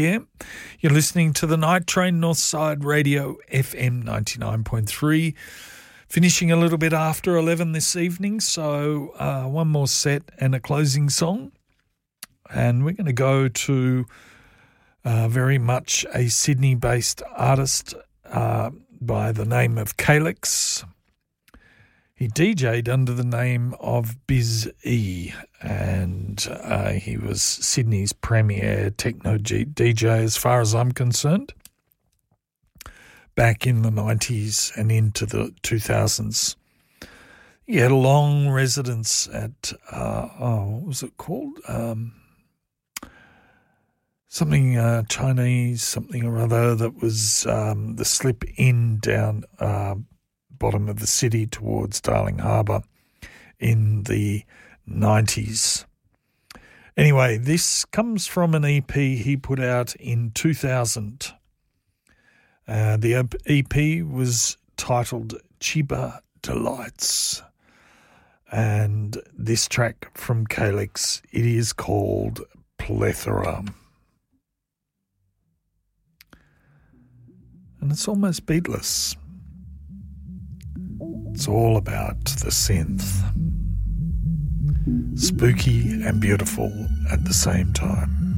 You're listening to the Night Train Northside Radio FM 99.3, finishing a little bit after 11 this evening, so one more set and a closing song. And we're going to go to very much a Sydney-based artist by the name of Calix. He DJ'd under the name of Biz E, and he was Sydney's premier techno DJ as far as I'm concerned, back in the 90s and into the 2000s. He had a long residence at, what was it called? Something Chinese, something or other, that was the slip in down bottom of the city towards Darling Harbour in the 90s. Anyway, this comes from an EP he put out in 2000. The EP was titled Chiba Delights, and this track from Calix, it is called Plethora. And it's almost beatless. It's all about the synth. Spooky and beautiful at the same time.